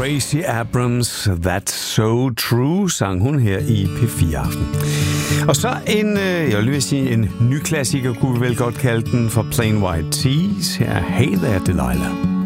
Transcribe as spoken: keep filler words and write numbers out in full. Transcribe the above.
Gracie Abrams, That's So True, sang hun her i P fire Aften. Og så en, jeg vil lige sige, en ny klassiker, kunne vi vel godt kalde den, for Plain White T's. Her er Hey There, Delilah.